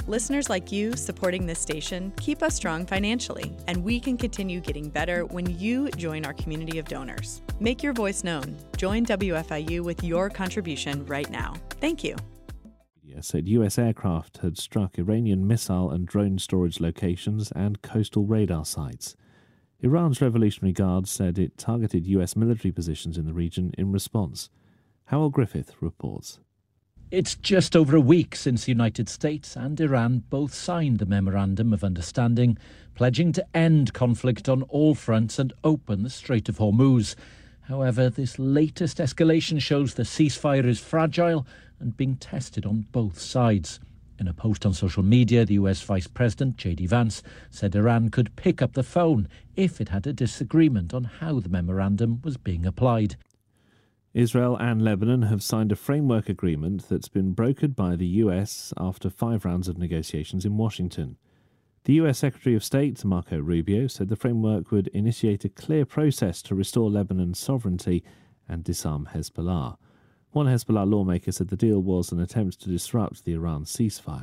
Listeners like you supporting this station keep us strong financially, and we can continue getting better when you join our community of donors. Make your voice known. Join WFIU with your contribution right now. Thank you. Said US aircraft had struck Iranian missile and drone storage locations and coastal radar sites. Iran's Revolutionary Guard said it targeted US military positions in the region in response. Howell Griffith reports. It's just over a week since the United States and Iran both signed the Memorandum of Understanding, pledging to end conflict on all fronts and open the Strait of Hormuz. However, this latest escalation shows the ceasefire is fragile and being tested on both sides. In a post on social media, the US Vice President, J.D. Vance, said Iran could pick up the phone if it had a disagreement on how the memorandum was being applied. Israel and Lebanon have signed a framework agreement that's been brokered by the US after 5 rounds of negotiations in Washington. The US Secretary of State, Marco Rubio, said the framework would initiate a clear process to restore Lebanon's sovereignty and disarm Hezbollah. One Hezbollah lawmaker said the deal was an attempt to disrupt the Iran ceasefire.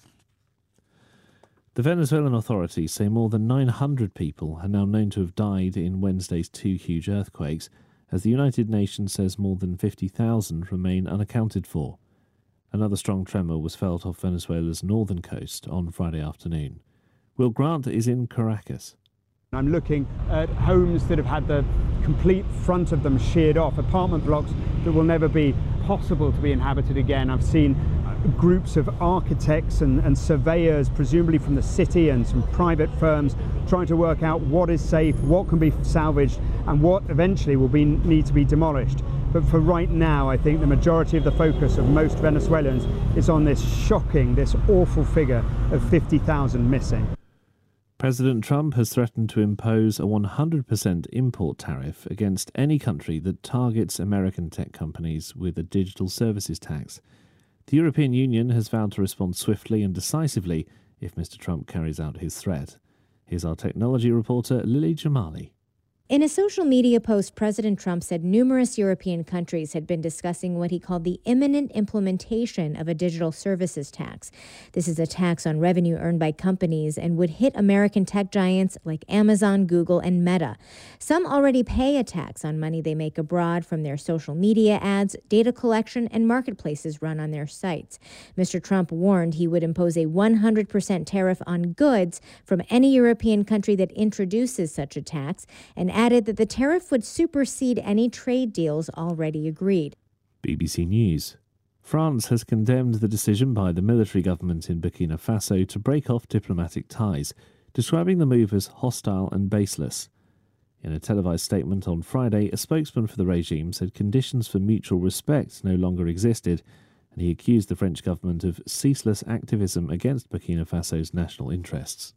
The Venezuelan authorities say more than 900 people are now known to have died in Wednesday's 2 huge earthquakes, as the United Nations says more than 50,000 remain unaccounted for. Another strong tremor was felt off Venezuela's northern coast on Friday afternoon. Will Grant is in Caracas. I'm looking at homes that have had the complete front of them sheared off, apartment blocks that will never be possible to be inhabited again. I've seen groups of architects and surveyors, presumably from the city and some private firms, trying to work out what is safe, what can be salvaged, and what eventually will need to be demolished. But for right now, I think the majority of the focus of most Venezuelans is on this shocking, this awful figure of 50,000 missing. President Trump has threatened to impose a 100% import tariff against any country that targets American tech companies with a digital services tax. The European Union has vowed to respond swiftly and decisively if Mr. Trump carries out his threat. Here's our technology reporter, Lily Jamali. In a social media post, President Trump said numerous European countries had been discussing what he called the imminent implementation of a digital services tax. This is a tax on revenue earned by companies and would hit American tech giants like Amazon, Google, and Meta. Some already pay a tax on money they make abroad from their social media ads, data collection, and marketplaces run on their sites. Mr. Trump warned he would impose a 100% tariff on goods from any European country that introduces such a tax, and added that the tariff would supersede any trade deals already agreed. BBC News. France has condemned the decision by the military government in Burkina Faso to break off diplomatic ties, describing the move as hostile and baseless. In a televised statement on Friday, a spokesman for the regime said conditions for mutual respect no longer existed, and he accused the French government of ceaseless activism against Burkina Faso's national interests.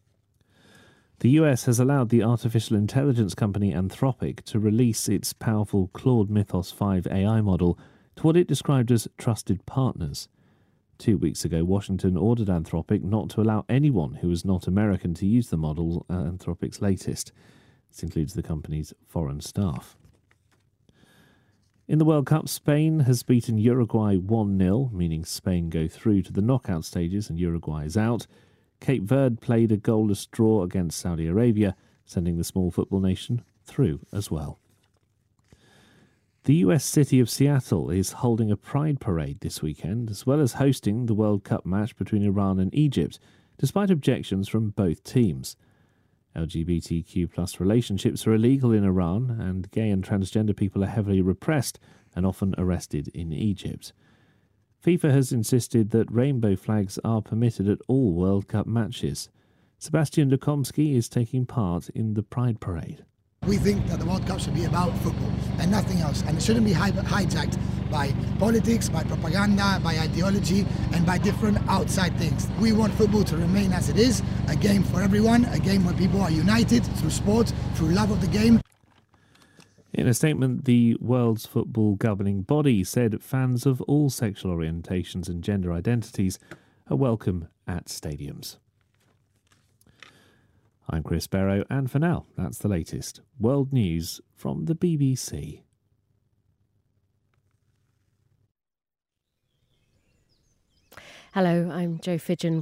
The US has allowed the artificial intelligence company Anthropic to release its powerful Claude Mythos 5 AI model to what it described as trusted partners. 2 weeks ago, Washington ordered Anthropic not to allow anyone who was not American to use the model, Anthropic's latest. This includes the company's foreign staff. In the World Cup, Spain has beaten Uruguay 1-0, meaning Spain go through to the knockout stages and Uruguay is out. Cape Verde played a goalless draw against Saudi Arabia, sending the small football nation through as well. The US city of Seattle is holding a pride parade this weekend, as well as hosting the World Cup match between Iran and Egypt, despite objections from both teams. LGBTQ+ relationships are illegal in Iran, and gay and transgender people are heavily repressed and often arrested in Egypt. FIFA has insisted that rainbow flags are permitted at all World Cup matches. Sebastian Lukomsky is taking part in the Pride Parade. We think that the World Cup should be about football and nothing else, and it shouldn't be hijacked by politics, by propaganda, by ideology, and by different outside things. We want football to remain as it is, a game for everyone, a game where people are united through sport, through love of the game. In a statement, the world's football governing body said fans of all sexual orientations and gender identities are welcome at stadiums. I'm Chris Barrow, and for now, that's the latest world news from the BBC. Hello, I'm Jo Fidgen.